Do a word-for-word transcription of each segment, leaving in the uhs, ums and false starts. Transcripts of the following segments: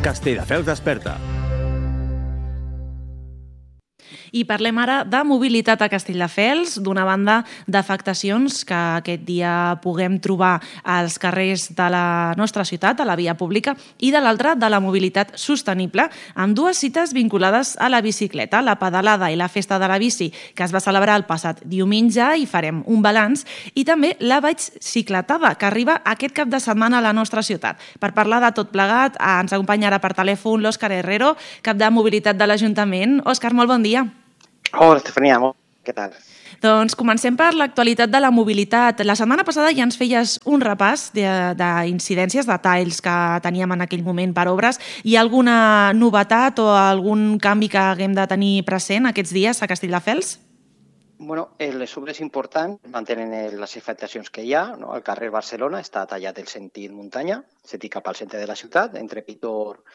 Castelldefels Desperta. I parlem ara de mobilitat a Castelldefels, d'una banda d'afectacions que aquest dia puguem trobar als carrers de la nostra ciutat, a la via pública, i de l'altra de la mobilitat sostenible, amb dues cites vinculades a la bicicleta, la pedalada i la festa de la bici, que es va celebrar el passat diumenge i farem un balanç, i també la bicicletada, que arriba aquest cap de setmana a la nostra ciutat. Per parlar de tot plegat, ens acompanya ara per telèfon l'Òscar Herrero, cap de mobilitat de l'Ajuntament. Òscar, molt bon dia. Hola, Estefania, què tal? Doncs comencem per l'actualitat de la mobilitat. La setmana passada ja ens feies un repàs d'incidències, de talls que teníem en aquell moment per obres. Hi ha alguna novetat o algun canvi que haguem de tenir present aquests dies a Castelldefels? Bueno, les obres importants mantenen les afectacions que hi ha. No? El carrer Barcelona està tallat el sentit muntanya, sentit cap al centre de la ciutat, entre Pitor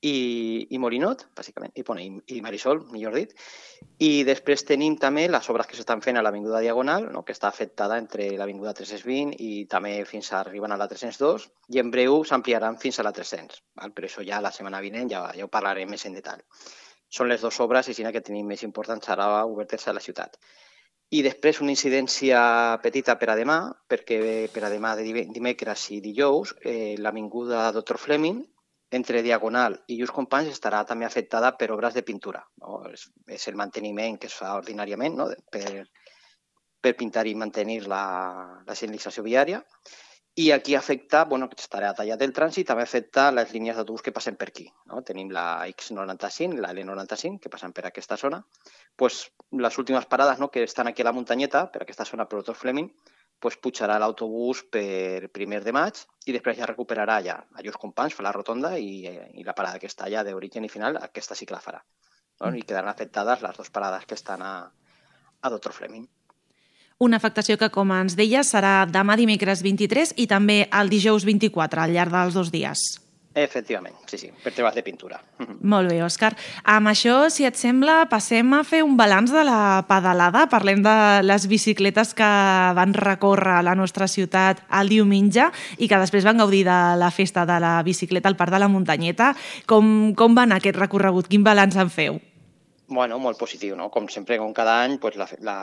i, i Morinot, bàsicament, i, bueno, i, i Marisol, millor dit. I després tenim també les obres que s'estan fent a l'Avinguda Diagonal, no? Que està afectada entre l'Avinguda tres-cents vint i també fins a arriben a la tres-cents dos, i en breu s'ampliaran fins a la tres-cents. Val? Però això ja la setmana vinent ja, ja ho parlarem més en detall. Són les dues obres i que tenim més importants ara obertes a la ciutat. I després una incidència petita per a demà, perquè per a demà de dimecres i dijous, eh, l'Avinguda doctor Fleming, entre Diagonal i Lluís Companys, estarà també afectada per obres de pintura. No? És, és el manteniment que es fa ordinàriament, no? per, per pintar i mantenir la, la senyalització viària. I aquí afecta, bueno, estarà tallat el trànsit, també afecta les línies d'autobús que passen per aquí. No? Tenim la ics noranta-cinc, la ele noranta-cinc, que passen per aquesta zona. Pues, les últimes parades, no? Que estan aquí a la muntanyeta, per aquesta zona, per doctor Fleming, pues, pujarà l'autobús per primer de maig i després ja recuperarà ja a Lluís Companys, fa la rotonda i, i la parada que està allà d'origen i final, aquesta sí que la farà. No? I quedaran afectades les dues parades que estan a, a doctor Fleming. Una afectació que, com ens deies, serà demà dimecres vint-i-tres i també el dijous vint-i-quatre, al llarg dels dos dies. Efectivament, sí, sí, per treballs de pintura. Molt bé, Òscar. Amb això, si et sembla, passem a fer un balanç de la pedalada. Parlem de les bicicletes que van recórrer la nostra ciutat el diumenge i que després van gaudir de la festa de la bicicleta al Parc de la Muntanyeta. Com, com va anar aquest recorregut? Quin balanç en feu? Bueno, molt positiu, no? Com sempre, com cada any, pues, la... la...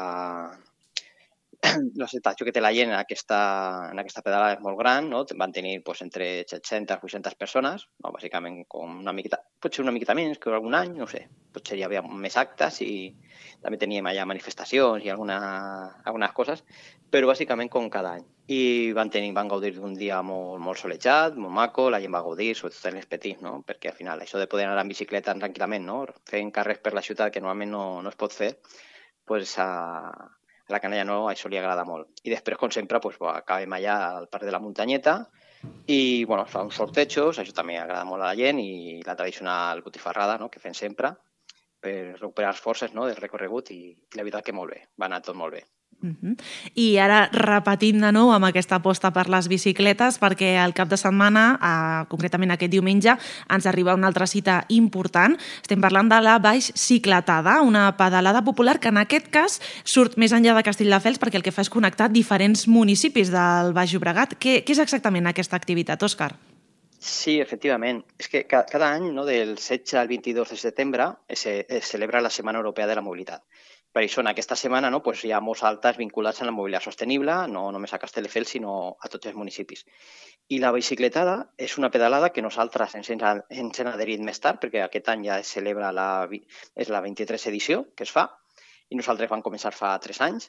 l'acceptació que té la gent en aquesta, en aquesta pedalada és molt gran, no? Van tenir pues, entre set-centes i vuit-centes persones, no? Bàsicament com una miqueta, potser una miqueta menys que algun any, no sé, potser hi havia més actes i també teníem allà manifestacions i alguna, algunes coses, però bàsicament com cada any. I van, tenir, van gaudir d'un dia molt, molt solejat, molt maco, la gent va gaudir, sobretot els petits, no? Perquè al final això de poder anar en bicicleta tranquil·lament, no? Fent carrers per la ciutat que normalment no, no es pot fer, pues, a a la canalla no, això li agrada molt. I després, com sempre, pues, acabem allà al Parc de la Muntanyeta i bueno, es fa uns sortejos, això també agrada molt a la gent, i la tradicional botifarrada, no?, que fem sempre per recuperar les forces, no?, del recorregut, i, i la veritat que molt bé, va anar tot molt bé. Uh-huh. I ara repetim de nou amb aquesta aposta per les bicicletes, perquè el cap de setmana, eh, concretament aquest diumenge, ens arriba una altra cita important. Estem parlant de la bicicletada, una pedalada popular que en aquest cas surt més enllà de Castelldefels perquè el que fa és connectar diferents municipis del Baix Llobregat. Què, què és exactament aquesta activitat, Òscar? Sí, efectivament. És que cada any, no, del setze al vint-i-dos de setembre, es, es celebra la Setmana Europea de la Mobilitat. Per això, en aquesta setmana, no, pues, hi ha molts actes vinculats a la mobilitat sostenible, no només a Castelldefels, sinó a tots els municipis. I la bicicletada és una pedalada que nosaltres ens, ens hem adherit més tard, perquè aquest any ja es celebra la, és la vint-i-tres edició que es fa, i nosaltres vam començar fa tres anys,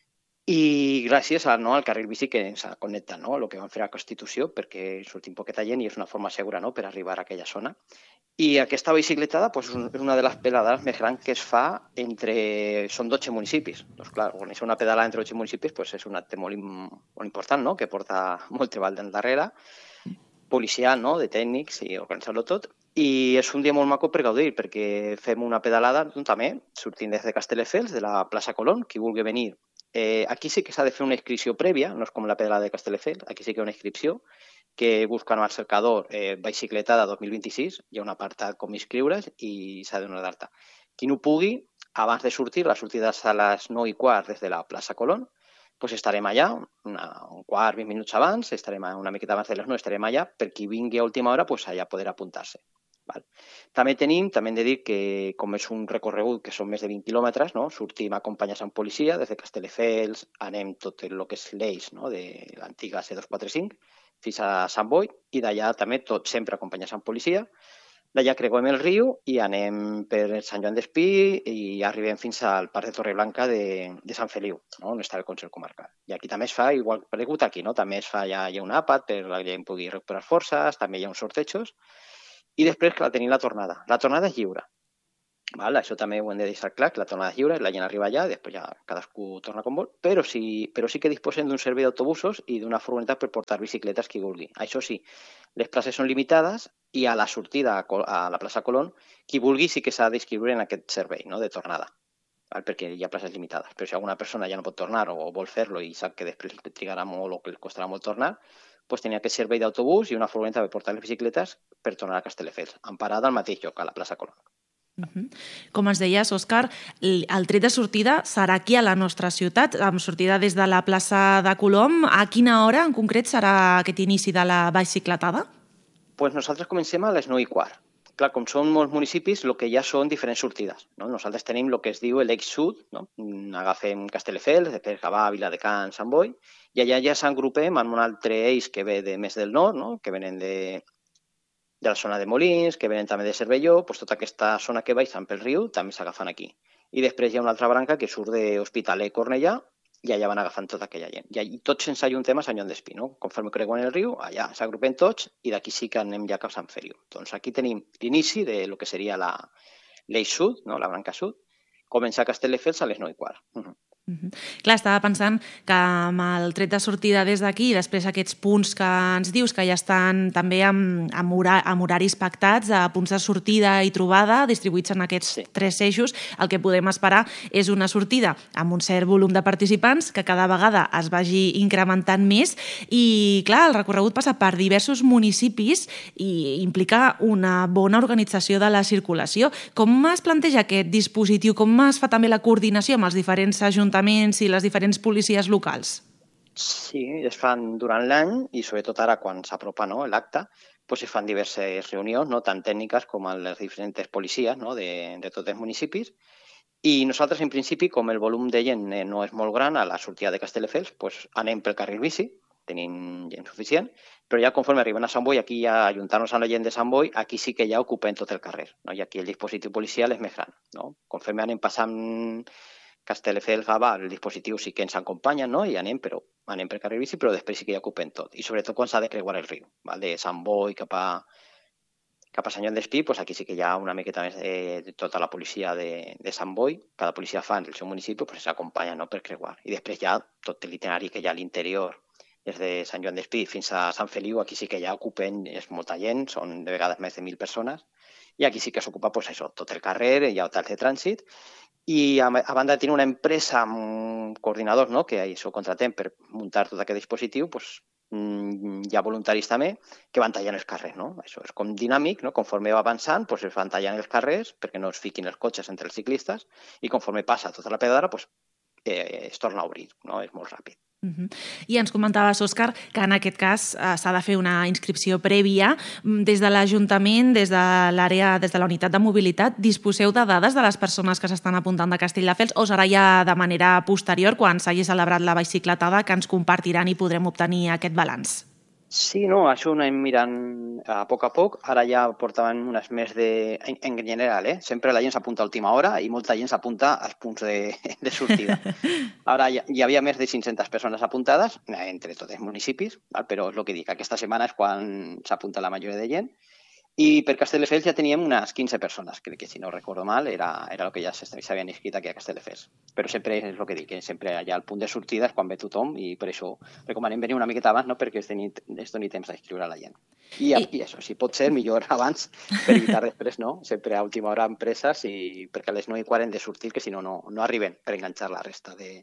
i gràcies a, no, al carril bici que ens ha connectat, no, el que vam fer a la Constitució, perquè sortim poqueta gent i és una forma segura, no, per arribar a aquella zona. I aquesta bicicletada pues, és una de les pedalades més grans que es fa entre... Són dotze municipis. Doncs clar, organitzar una pedalada entre dotze municipis pues, és un acte molt, molt important, no?, que porta molt treball darrere, policial, no?, de tècnics, i organitzar-lo tot. I és un dia molt maco per gaudir, perquè fem una pedalada, també, sortint des de Castelldefels, de la plaça Colón, qui vulgui venir. Eh, aquí sí que s'ha de fer una inscripció prèvia, no és com la pedalada de Castelldefels, aquí sí que hi ha una inscripció, que busquen al cercador eh, bicicletada dos mil vint-i-sis, hi ha un apartat com inscriure's i s'ha de donar d'alta. Qui no pugui, abans de sortir, la sortida és a les nou i quart des de la plaça Colón, doncs estarem allà, una, un quart, vint minuts abans, estarem una miqueta abans de les nou, estarem allà, per qui vingui a última hora, doncs allà poder apuntar-se. Val. També tenim, també hem de dir que com és un recorregut que són més de vint quilòmetres, no? Sortim acompanyats amb policia, des de Castelldefels anem tot el que és l'eix, no? De l'antiga C dos cents quaranta-cinc fins a Sant Boi i d'allà també tot sempre acompanyats amb policia. D'allà creuem el riu i anem per Sant Joan d'Espí i arribem fins al Parc de Torreblanca de, de Sant Feliu, no? On està el Consell Comarcal. I aquí també es fa, igual que aquí, no? També es fa, ja, hi ha un àpat per que la gent pugui recuperar forces, també hi ha uns sortejos. I després que la tenim la tornada. La tornada és lliure. Val? Això també ho hem de deixar clar, que la tornada és lliure, la gent arriba allà, després ja cadascú torna com vol, però sí, però sí que disposem d'un servei d'autobusos i d'una furgoneta per portar bicicletes qui vulgui. Això sí, les places són limitades i a la sortida a la plaça Colón, qui vulgui sí que s'ha d'inscriure en aquest servei, no? De tornada, val? Perquè hi ha places limitades. Però si alguna persona ja no pot tornar o vol fer-lo i sap que després li trigarà molt o que li costarà molt tornar, pues tenia aquest servei d'autobús i una furgoneta per portar les bicicletes per tornar a Castelldefels, en parada al mateix lloc, a la plaça Colón. Uh-huh. Com ens deies, Òscar, el tret de sortida serà aquí a la nostra ciutat, amb sortida des de la plaça de Colom. A quina hora en concret serà aquest inici de la bicicletada? Pues nosaltres comencem a les nou i quart. Clar, com són molts municipis, el que ja són diferents sortides, no? Nosaltres tenim el que es diu l'eix sud, no? Agafem Castelldefels, després Gavà, Viladecans, Sant Boi, i allà ja s'engrupem en un altre eix que ve de més del nord, no? Que venen de, de la zona de Molins, que venen també de Cervelló, doncs tota aquesta zona que baixen pel riu també s'agafen aquí. I després hi ha una altra branca que surt d'Hospitalet, Cornellà, i allà van agafant tota aquella gent. I tots sense ajuntem a Sant Joan d'Espí, no? Conforme creuen el riu, allà s'agrupen tots i d'aquí sí que anem ja cap a Sant Feliu. Doncs aquí tenim l'inici de lo que seria l'eix sud, no? La branca sud, començar a Castelldefels a les nou i quart. Uh-huh. Uh-huh. Clar, estava pensant que amb el tret de sortida des d'aquí i després aquests punts que ens dius que ja estan també amb, amb, hora, amb horaris pactats, a punts de sortida i trobada distribuïts en aquests sí. tres eixos, el que podem esperar és una sortida amb un cert volum de participants que cada vegada es vagi incrementant més i clar, el recorregut passa per diversos municipis i implica una bona organització de la circulació. Com es planteja aquest dispositiu? Com es fa també la coordinació amb els diferents ajuntaments i les diferents policies locals? Sí, es fan durant l'any i sobretot ara quan s'apropa, no, l'acte, pues es fan diverses reunions, no, tant tècniques com amb les diferents policies, no, de, de tots els municipis. I nosaltres, en principi, com el volum de gent no és molt gran a la sortida de Castelldefels, pues anem pel carril bici, tenim gent suficient, però ja conforme arriben a Sant Boi, aquí ja ajuntar-nos amb la gent de Sant Boi, aquí sí que ja ocupen tot el carrer, no? I aquí el dispositiu policial és més gran, no? Conforme anem passant Castelldefels, Gavà, el dispositiu sí que ens acompanya, no? I anem, però anem per carrer bici, però després sí que ja ocupen tot. I sobretot quan s'ha de creuar el riu, val? De Sant Boi cap a, cap a Sant Joan d'Espí, pues aquí sí que hi ha una miqueta més de, de tota la policia de, de Sant Boi. Cada policia fa en el seu municipi, pues s'acompanya, no? Per creuar. I després ja tot l'itinerari que hi ha a l'interior, des de Sant Joan d'Espí fins a Sant Feliu, aquí sí que ja ocupen, és molta gent, són de vegades més de mil persones, i aquí sí que s'ocupa pues, això, tot el carrer, hi ha hotels de trànsit, i a, a banda de tenir una empresa amb coordinadors, no? Que això contratem per muntar tot aquest dispositiu, pues, hi ha voluntaris també que van tallant els carrers, no? Això és com dinàmic, no? Conforme va avançant, pues, es van tallant els carrers perquè no es fiquin els cotxes entre els ciclistes i conforme passa tota la pedra, pues, eh, es torna a obrir, no? És molt ràpid. Uh-huh. I ens comentaves, Òscar, que en aquest cas eh, s'ha de fer una inscripció prèvia. Des de l'Ajuntament, des de l'àrea, des de la unitat de mobilitat, disposeu de dades de les persones que s'estan apuntant de Castelldefels o serà ja de manera posterior, quan s'hagi celebrat la bicicletada, que ens compartiran i podrem obtenir aquest balanç? Sí, no, això ho anem mirant a poc a poc. Ara ja portaven unes més de... En, en general, eh? Sempre la gent s'apunta a última hora i molta gent s'apunta als punts de, de sortida. Ara ja, hi havia més de cinc-centes persones apuntades, entre tots els municipis, val? Però és el que dic, aquesta setmana és quan s'apunta la majoria de gent. I per Castelldefels ja teníem unes quinze persones, crec que si no recordo mal, era, era el que ja s'havien inscrit aquí a Castelldefels. Però sempre és el que dic, que sempre allà al punt de sortida és quan ve tothom i per això recomanem venir una miqueta abans, no? Perquè es doni, es doni temps d'inscriure la gent. I, I... I això, si pot ser, millor abans per evitar després, no? Sempre a última hora empreses i perquè a les nou i quart hem de sortir, que si no, no, no arriben per enganxar la resta de,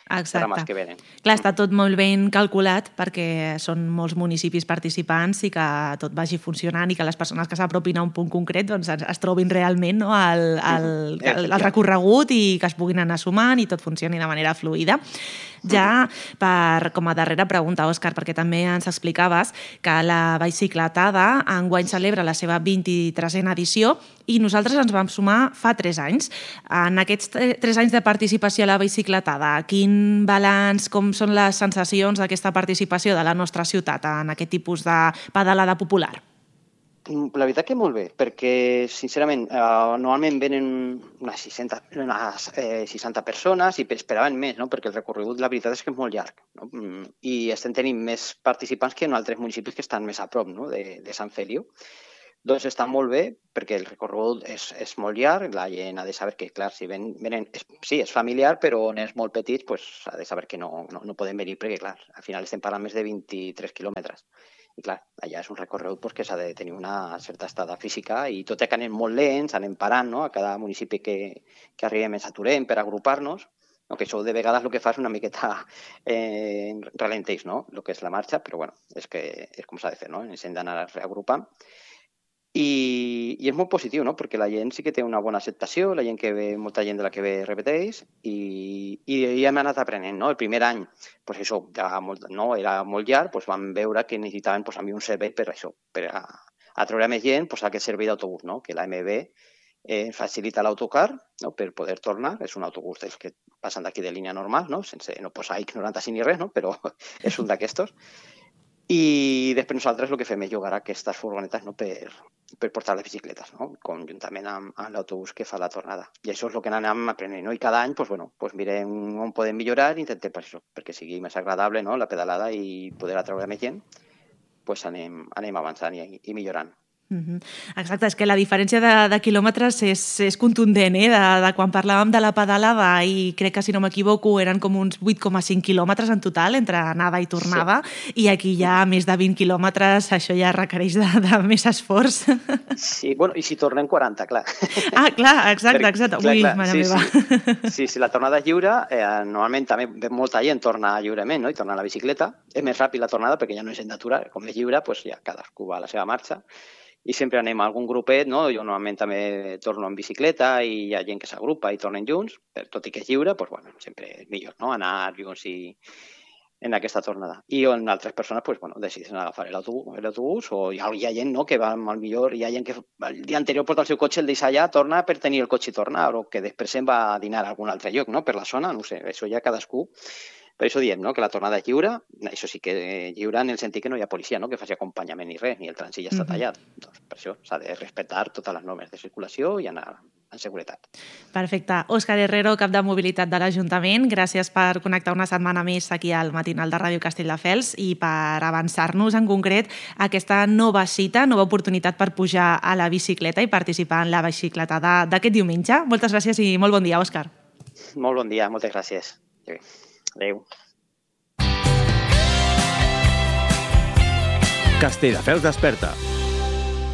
Exacte. Ramas que venen. Clar, està tot molt ben calculat perquè són molts municipis participants i que tot vagi funcionant i que les persones que s'apropin a un punt concret doncs, es trobin realment, no, el, el, el, el recorregut i que es puguin anar sumant i tot funcioni de manera fluida. Ja per, com a darrera pregunta, Òscar, perquè també ens explicaves que la bicicletada enguany celebra la seva vint-i-tresena edició i nosaltres ens vam sumar fa tres anys. En aquests tres anys de participació a la bicicletada, quin balanç, com són les sensacions d'aquesta participació de la nostra ciutat en aquest tipus de pedalada popular? La veritat que molt bé, perquè, sincerament, eh, normalment venen unes seixanta, unes, eh, seixanta persones i esperaven més, no? Perquè el recorregut, la veritat és que és molt llarg, no? I estem tenint més participants que en altres municipis que estan més a prop, no? de, de Sant Feliu. Doncs està molt bé, perquè el recorregut és, és molt llarg, la gent ha de saber que, clar, si ven, venen, és, sí, és familiar, però on és molt petit, pues, ha de saber que no, no, no poden venir, perquè, clar, al final estem parlant més de vint-i-tres quilòmetres. I clar, allà és un recorregut pues, que s'ha de tenir una certa estada física i tot i que anem molt lents, anem parant, no? A cada municipi que, que arribem ens aturem per agrupar-nos, no? Que això de vegades el que fa és una miqueta eh, ralenteix, no? El que és la marxa, però bueno, és, que, és com s'ha de fer, no? Ens hem d'anar reagrupant. I, i és molt positiu, no? Perquè la gent sí que té una bona acceptació, la gent que ve, molta gent de la que ve repeteix i, i, i hem anat aprenent, no? El primer any, pues això, ja molt, no? Era molt llarg, pues vam veure que necessitaven pues, a mi un servei per això, per a, a treure més gent, pues, aquest servei d'autobús, no? Que l'A M B eh, facilita l'autocar, no? Per poder tornar, és un autobús dels que passen d'aquí de línia normal, no? Sense no posar X noranta-cinc ni res, no? Però és un d'aquestos. I després nosaltres el que fem és llogar aquestes furgonetes, no? per, per portar les bicicletes, no? Conjuntament amb, amb l'autobús que fa la tornada. I això és el que anem aprenent, no? I cada any pues, bueno, pues mirem on podem millorar i intentem per això, perquè sigui més agradable, no? La pedalada i poder atraure més gent, pues anem, anem avançant i, i millorant. Exacte, és que la diferència de, de quilòmetres és, és contundent, eh? de, de quan parlàvem de la pedalada i crec que si no m'equivoco eren com uns vuit coma cinc quilòmetres en total entre anada i tornada sí. I aquí ja més de vint quilòmetres això ja requereix de, de més esforç. Sí, bueno, i si tornem quaranta, clar. Ah, clar, exacte, exacte. Clar, Ui, clar, mare sí, meva. Sí. sí, si la tornada és lliure, eh, normalment també molta gent torna lliurement, no? I torna a la bicicleta. És més ràpid la tornada perquè ja no és hem d'aturar, com és lliure, pues ja cadascú va a la seva marxa. I sempre anem a algun grupet, no? Jo normalment també torno en bicicleta i hi ha gent que s'agrupa i tornen junts, però tot i que és lliure, pues, bueno, sempre és millor, no? Anar junts i en aquesta tornada. I on altres persones pues, bueno, decideixen agafar l'autobús o hi ha, hi ha gent no? Que va al millor, hi ha gent que el dia anterior porta el seu cotxe, el deixa allà, torna per tenir el cotxe i tornar, o que després se'n va a dinar a algun altre lloc, no? Per la zona, no sé, això ja cadascú. Per això diem, no? Que la tornada és lliure, això sí que és lliure en el sentit que no hi ha policia, no? Que faci acompanyament ni res, ni el trànsit ja està tallat. Uh-huh. Doncs per això s'ha de respectar totes les normes de circulació i anar en seguretat. Perfecte. Òscar Herrero, cap de mobilitat de l'Ajuntament, gràcies per connectar una setmana més aquí al matinal de Ràdio Castelldefels i per avançar-nos en concret aquesta nova cita, nova oportunitat per pujar a la bicicleta i participar en la bicicletada d'aquest diumenge. Moltes gràcies i molt bon dia, Òscar. Molt bon dia, moltes gràcies. Adéu. Castelldefels desperta.